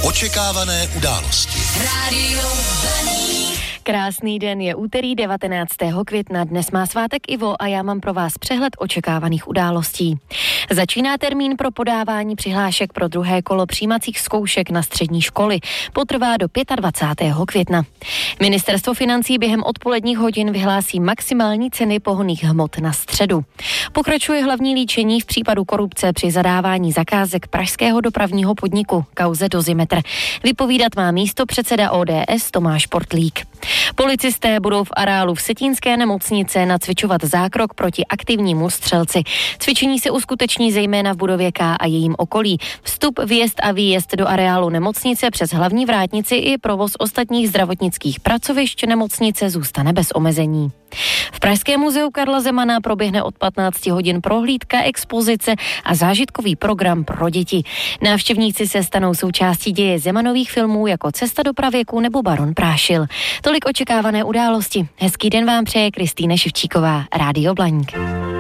Očekávané události. Rádio Blaník. Krásný den, je úterý 19. května, dnes má svátek Ivo a já mám pro vás přehled očekávaných událostí. Začíná termín pro podávání přihlášek pro druhé kolo přijímacích zkoušek na střední školy. Potrvá do 25. května. Ministerstvo financí během odpoledních hodin vyhlásí maximální ceny pohonných hmot na středu. Pokračuje hlavní líčení v případu korupce při zadávání zakázek pražského dopravního podniku kauze Dozimetr. Vypovídat má místopředseda ODS Tomáš Portlík. Policisté budou v areálu Vsetínské nemocnice nacvičovat zákrok proti aktivnímu střelci. Cvičení se uskuteční zejména v budově K a jejím okolí. Vstup, vjezd a výjezd do areálu nemocnice přes hlavní vrátnici i provoz ostatních zdravotnických pracovišť nemocnice zůstane bez omezení. V Pražském muzeu Karla Zemana proběhne od 15 hodin prohlídka, expozice a zážitkový program pro děti. Návštěvníci se stanou součástí děje Zemanových filmů jako Cesta do pravěku nebo Baron Prášil. Tolik očekávané události. Hezký den vám přeje Kristýna Ševčíková, Rádio Blaník.